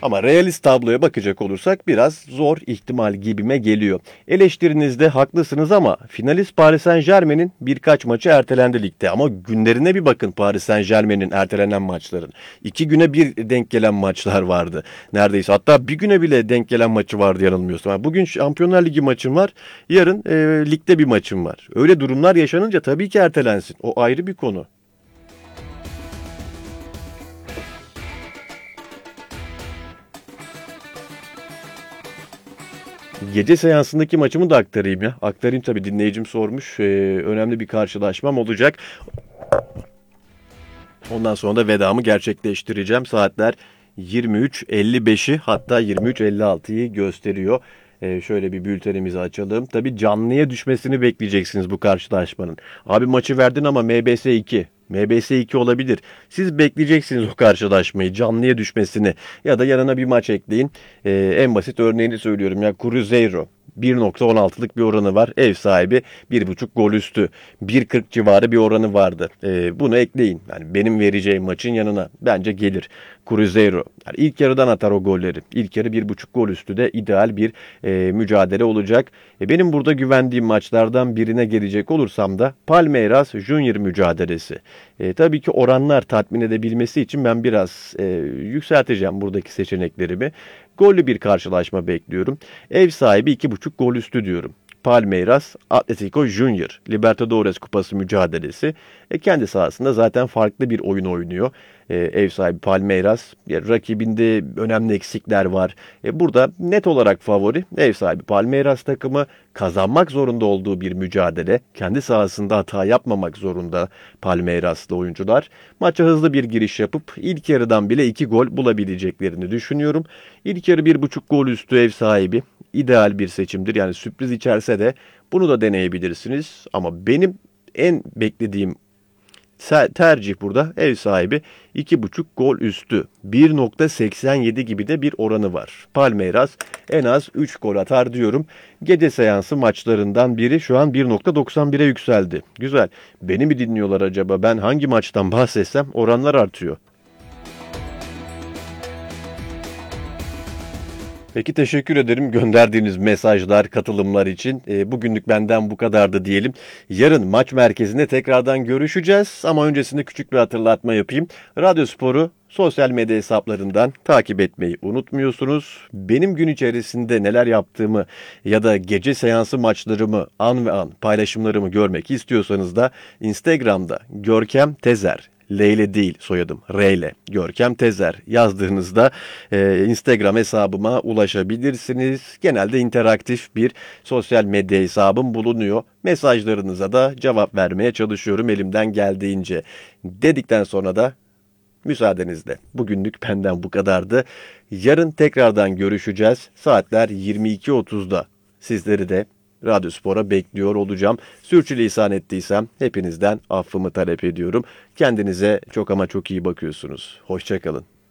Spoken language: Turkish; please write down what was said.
Ama realist tabloya bakacak olursak biraz zor ihtimal gibime geliyor. Eleştirinizde haklısınız ama finalist Paris Saint-Germain'in birkaç maçı ertelendi ligde. Ama günlerine bir bakın Paris Saint-Germain'in ertelenen maçların. 2 güne bir denk gelen maçlar vardı. Neredeyse hatta bir güne bile denk gelen maçı vardı yanılmıyorsam. Yani bugün Şampiyonlar Ligi maçım var. Yarın ligde bir maçım var. Öyle durumlar yaşanınca tabii ki ertelensin. O ayrı bir konu. Gece seansındaki maçımı da aktarayım ya. Aktarayım tabii, dinleyicim sormuş. Önemli bir karşılaşmam olacak. Ondan sonra da vedamı gerçekleştireceğim. Saatler 23.55'i hatta 23.56'yı gösteriyor. Şöyle bir bültenimizi açalım. Tabii canlıya düşmesini bekleyeceksiniz bu karşılaşmanın. Abi maçı verdin ama MBS 2. MBS 2 olabilir. Siz bekleyeceksiniz o karşılaşmayı, canlıya düşmesini. Ya da yanına bir maç ekleyin. En basit örneğini söylüyorum ya, Cruzeiro. 1.16'lık bir oranı var. Ev sahibi 1.5 gol üstü. 1.40 civarı bir oranı vardı. Bunu ekleyin. Yani benim vereceğim maçın yanına bence gelir. Cruzeiro. Yani ilk yarıdan atar o golleri. İlk yarı 1.5 gol üstü de ideal bir mücadele olacak. Benim burada güvendiğim maçlardan birine gelecek olursam da Palmeiras Junior mücadelesi. Tabii ki oranlar tatmin edebilmesi için ben biraz yükselteceğim buradaki seçeneklerimi. Gollü bir karşılaşma bekliyorum. Ev sahibi 2.5 gol üstü diyorum. Palmeiras, Atletico Junior, Libertadores Kupası mücadelesi. Kendi sahasında zaten farklı bir oyun oynuyor. Ev sahibi Palmeiras. Rakibinde önemli eksikler var. Burada net olarak favori ev sahibi Palmeiras takımı, kazanmak zorunda olduğu bir mücadele. Kendi sahasında hata yapmamak zorunda Palmeiraslı oyuncular. Maça hızlı bir giriş yapıp ilk yarıdan bile 2 gol bulabileceklerini düşünüyorum. İlk yarı 1.5 gol üstü ev sahibi ideal bir seçimdir. Yani sürpriz içerse de bunu da deneyebilirsiniz. Ama benim en beklediğim tercih burada ev sahibi 2.5 gol üstü. 1.87 gibi de bir oranı var. Palmeiras en az 3 gol atar diyorum. Gece seansı maçlarından biri şu an 1.91'e yükseldi. Güzel. Beni mi dinliyorlar acaba? Ben hangi maçtan bahsetsem oranlar artıyor. Peki, teşekkür ederim gönderdiğiniz mesajlar, katılımlar için. Bugünlük benden bu kadardı diyelim. Yarın maç merkezinde tekrardan görüşeceğiz. Ama öncesinde küçük bir hatırlatma yapayım. Radyospor'u sosyal medya hesaplarından takip etmeyi unutmuyorsunuz. Benim gün içerisinde neler yaptığımı ya da gece seansı maçlarımı an ve an paylaşımlarımı görmek istiyorsanız da Instagram'da Görkem Tezer, Leyle değil soyadım, Reyle, Görkem Tezer yazdığınızda Instagram hesabıma ulaşabilirsiniz. Genelde interaktif bir sosyal medya hesabım bulunuyor. Mesajlarınıza da cevap vermeye çalışıyorum elimden geldiğince. Dedikten sonra da müsaadenizle bugünlük benden bu kadardı. Yarın tekrardan görüşeceğiz. Saatler 22.30'da. Sizleri de Radyospor'a bekliyor olacağım. Sürçülisan ettiysem hepinizden affımı talep ediyorum. Kendinize çok ama çok iyi bakıyorsunuz. Hoşça kalın.